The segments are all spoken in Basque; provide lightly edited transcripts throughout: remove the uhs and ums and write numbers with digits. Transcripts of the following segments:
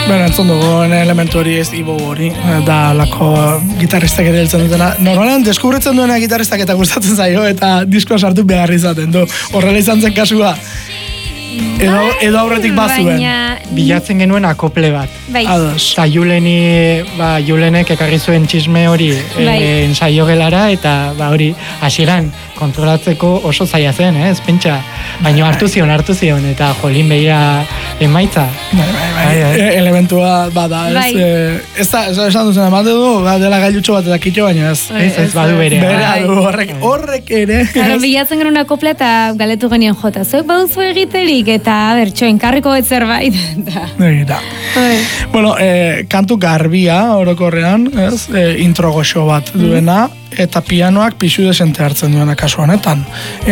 Bueno, entzun dugun elementu hori ez Ibo hori, da lako gitarristak ere heltzen dutena. Normalean, deskubritzen duena gitarristak eta gustatzen zaio, eta diskoa sartu behar izaten du. Horrela izan zen kasua. Edo aurretik bazuen. Bilatzen genuen akople bat. Bai. Eta Julenek ekarri zuen txisme hori ensaio gelara, eta hori hasieran kontrolatzeko oso zaila zen, ez pentsa. Baina hartu zion, eta jolin behira emaitza. Elementua bada, ez? Ez da, esan duzen, emate du, dela gailutxo bat eta kitxo, baina ez. Ez badu bere. Bera du, horrek ere. Claro, bilatzen genuen akople eta galetu genien jota. Zuek baduzu egiterik, eta bertxo, enkarriko bet zerbait. Egira. Bueno, kantu garbia, orokorrean, ez? Intro goxo bat duena, eta pianoak pixu desente hartzen duena kasu honetan.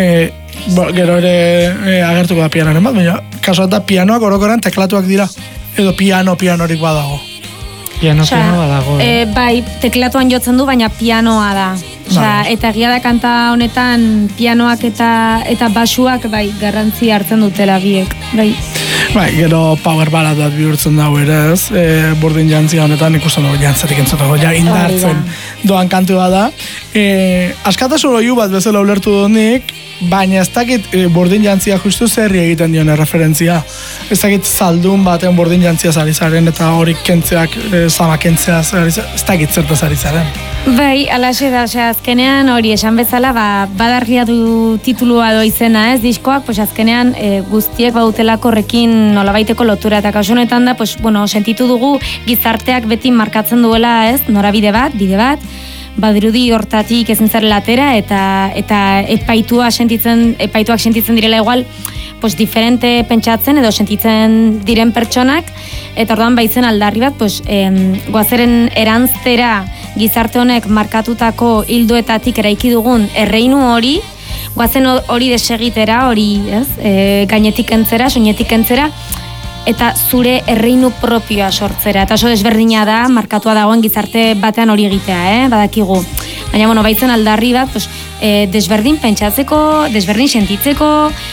Gero ere agertuko da pianoaren bat, baina kasu eta pianoak orokorrean teklatuak dira. Edo pianorik badago. Piano badago. Bai, teklatuan jotzen du, baina pianoa da. Eta egia da kanta honetan pianoak eta basuak bai garrantzi hartzen dutela biek. Bai, gero power ballad bat bihurtzen dago ere, ez? Burdin jantzia honetan ikusten dugu jantzatik entzutako, indartzen doan kantua da. Askatasun oiu bat bezala ulertu dunik, baina ez dakit burdin jantzia justu zerri egiten dion referentzia. Ez dakit zaldun baten burdin jantzia zarizaren eta hori kentzeak, zama kentzea zarizaren, ez dakit zertaz zarizaren. Bai, alaxe da, azkenean hori esan bezala, badarria du titulua do izena, ez, diskoak, azkenean guztiek badutelako horrekin nolabaiteko lotura, eta kasunetan da, sentitu dugu gizarteak beti markatzen duela, ez, norabide bat, bide bat, badirudi hortatik ezin zarela atera, eta epaituak sentitzen direla igual, diferente pentsatzen edo sentitzen diren pertsonak, eta orduan baitzen aldarri bat, goazeren erantztera gizarte honek markatutako hildoetatik eraiki dugun erreinu hori, goazen hori desegitera, hori gainetik entzera, soinetik entzera, eta zure erreinu propioa sortzera. Eta oso desberdina da, markatua dagoen gizarte batean hori egitea, badakigu. Baina, baitzen aldarri bat, desberdin pentsatzeko, desberdin sentitzeko,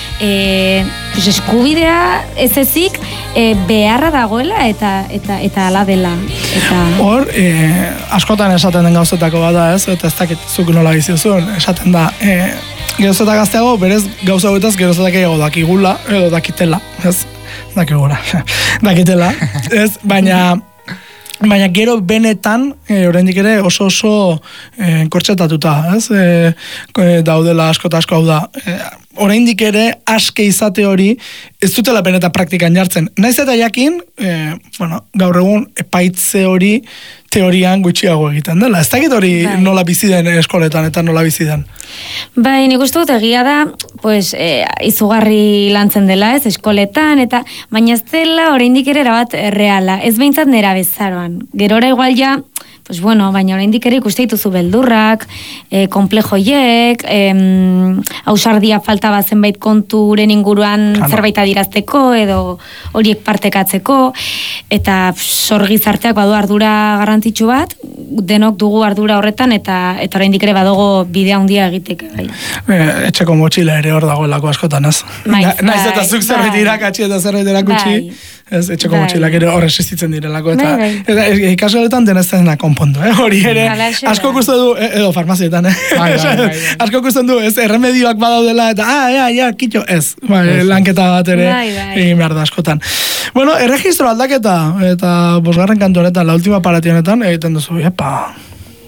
eskubidea ez ezik beharra dagoela eta ala dela. Hor, askotan esaten den gauzetako bada, ez? Eta ez dakitzuk nola bizizun, esaten da, gerozeta gazteago, berez gauza hauetaz gerozeta gehiago dakigula, edo dakitela, ez? Dakitela, ez? Baina gero benetan, oraindik ere oso kortsetatuta, ez? Daudela asko hau da. Oraindik ere aske izate hori ez dutela benetan praktikan jartzen. Naiz eta jakin, gaur egun epaitze hori teorian gutxiago egiten dela. Ez dakit hori nola bizi den eskoletan eta nola bizi den. Bai, nik uste dut egia da, izugarri lantzen dela, ez, eskoletan, baina ez dela oraindik ere erabat reala. Ez behintzat nera bezaroan. Gerora igual ja, baina oraindik ere ikuste dituzu beldurrak, konplejoiek, ausardia falta bat zenbait konturen inguruan zerbait adirazteko edo horiek partekatzeko, eta sorgizarteak badu ardura garrantzitsu bat, denok dugu ardura horretan, eta oraindik ere badogo bidea handia egiteke. Etxeko motxila ere hor dagoelako askotan, ez? Naiz eta zuk zerbait irakatsi eta zerbait erakutsi, etxeko motxilak ere hor existitzen direlako, eta ikasoletan denezten da konpondu, hori ere, asko ikusten du, edo farmazietan, asko ikusten du, ez, erremedioak badaudela, eta, kitxo, ez, lanketa bat ere, egin behar da askotan. Bueno, erregistro aldaketa, eta 5. kantu honetan, la última parati honetan, egiten duzu, epa,